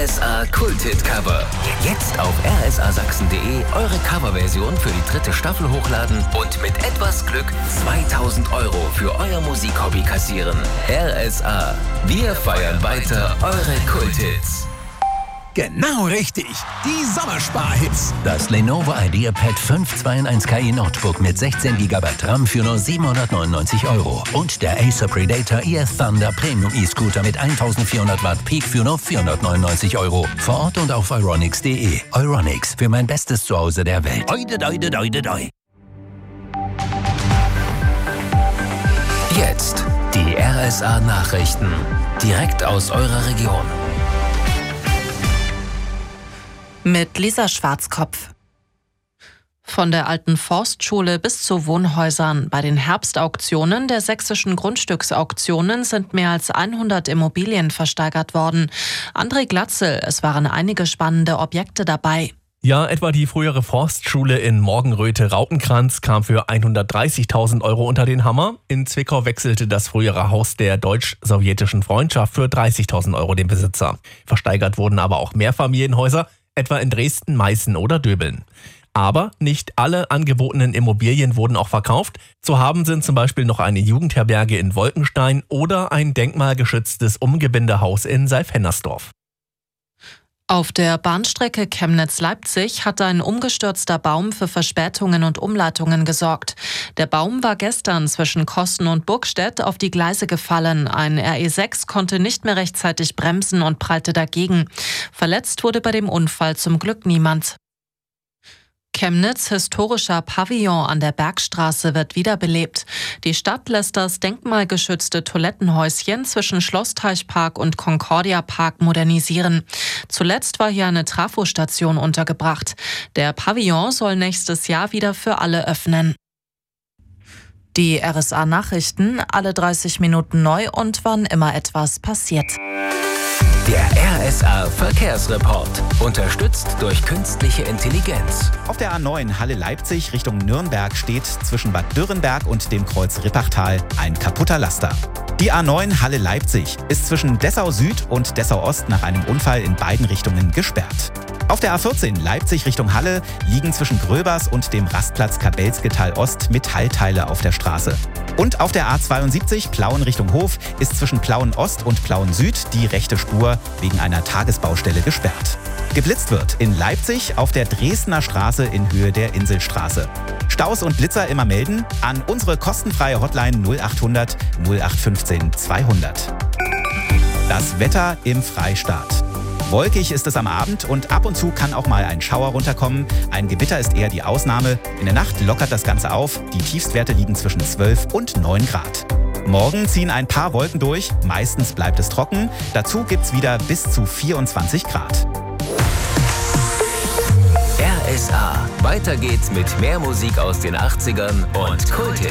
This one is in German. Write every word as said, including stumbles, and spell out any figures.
S A Kulthit-Cover. Jetzt auf r s a sachsen punkt d e eure Coverversion für die dritte Staffel hochladen und mit etwas Glück zweitausend Euro für euer Musikhobby kassieren. R S A. Wir feiern weiter eure Kulthits. Genau richtig, die Sommersparhits. Das Lenovo IdeaPad fünf zwei in eins K I Notebook mit sechzehn Gigabyte RAM für nur siebenhundertneunundneunzig Euro. Und der Acer Predator E F Thunder Premium E-Scooter mit eintausendvierhundert Watt Peak für nur vierhundertneunundneunzig Euro. Vor Ort und auf euronics punkt d e. Euronics, für mein bestes Zuhause der Welt. Oide, doide, doide, doi. Jetzt die R S A Nachrichten. Direkt aus eurer Region. Mit Lisa Schwarzkopf. Von der alten Forstschule bis zu Wohnhäusern. Bei den Herbstauktionen der sächsischen Grundstücksauktionen sind mehr als hundert Immobilien versteigert worden. André Glatzel, es waren einige spannende Objekte dabei. Ja, etwa die frühere Forstschule in Morgenröthe-Rautenkranz kam für hundertdreißigtausend Euro unter den Hammer. In Zwickau wechselte das frühere Haus der deutsch-sowjetischen Freundschaft für dreißigtausend Euro den Besitzer. Versteigert wurden aber auch Mehrfamilienhäuser, etwa in Dresden, Meißen oder Döbeln. Aber nicht alle angebotenen Immobilien wurden auch verkauft. Zu haben sind zum Beispiel noch eine Jugendherberge in Wolkenstein oder ein denkmalgeschütztes Umgebindehaus in Seilfennersdorf. Auf der Bahnstrecke Chemnitz-Leipzig hat ein umgestürzter Baum für Verspätungen und Umleitungen gesorgt. Der Baum war gestern zwischen Kosten und Burgstedt auf die Gleise gefallen. Ein R E sechs konnte nicht mehr rechtzeitig bremsen und prallte dagegen. Verletzt wurde bei dem Unfall zum Glück niemand. Chemnitz historischer Pavillon an der Bergstraße wird wiederbelebt. Die Stadt lässt das denkmalgeschützte Toilettenhäuschen zwischen Schlossteichpark und Concordia Park modernisieren. Zuletzt war hier eine Trafostation untergebracht. Der Pavillon soll nächstes Jahr wieder für alle öffnen. Die R S A-Nachrichten, alle dreißig Minuten neu und wann immer etwas passiert. Der R S A Verkehrsreport. Unterstützt durch künstliche Intelligenz. Auf der A neun Halle-Leipzig Richtung Nürnberg steht zwischen Bad Dürrenberg und dem Kreuz Rippachtal ein kaputter Laster. Die A neun Halle-Leipzig ist zwischen Dessau Süd und Dessau Ost nach einem Unfall in beiden Richtungen gesperrt. Auf der A vierzehn Leipzig Richtung Halle liegen zwischen Gröbers und dem Rastplatz Kabelsketal Ost Metallteile auf der Straße. Und auf der A zweiundsiebzig Plauen Richtung Hof ist zwischen Plauen Ost und Plauen Süd die rechte Spur wegen einer Tagesbaustelle gesperrt. Geblitzt wird in Leipzig auf der Dresdner Straße in Höhe der Inselstraße. Staus und Blitzer immer melden an unsere kostenfreie Hotline null achthundert null acht fünfzehn zweihundert. Das Wetter im Freistaat. Wolkig ist es am Abend und ab und zu kann auch mal ein Schauer runterkommen. Ein Gewitter ist eher die Ausnahme. In der Nacht lockert das Ganze auf. Die Tiefstwerte liegen zwischen zwölf und neun Grad. Morgen ziehen ein paar Wolken durch. Meistens bleibt es trocken. Dazu gibt's wieder bis zu vierundzwanzig Grad. R S A. Weiter geht's mit mehr Musik aus den achtzigern und Kulthits.